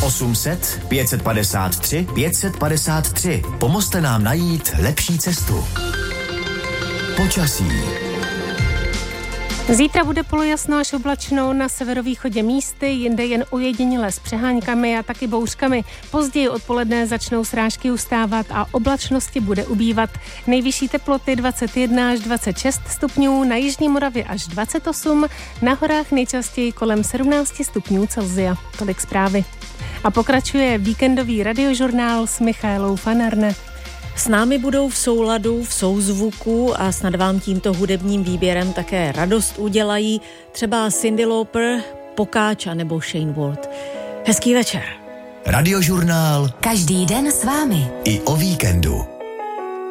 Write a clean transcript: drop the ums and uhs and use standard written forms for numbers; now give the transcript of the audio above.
800 553 553. Pomozte nám najít lepší cestu. Počasí. Zítra bude polojasno až oblačno, na severovýchodě místy, jinde jen ojediněle s přeháňkami a taky bouřkami. Později odpoledne začnou srážky ustávat a oblačnosti bude ubývat. Nejvyšší teploty 21 až 26 stupňů, na jižní Moravě až 28, na horách nejčastěji kolem 17 stupňů Celsia. Tolik zprávy. A pokračuje víkendový radiožurnál s Michaelou Fanarne. S námi budou v souladu, v souzvuku a snad vám tímto hudebním výběrem také radost udělají třeba Cyndi Lauper, Pokáč a nebo Shane Ward. Hezký večer. Radiožurnál. Každý den s vámi. I o víkendu.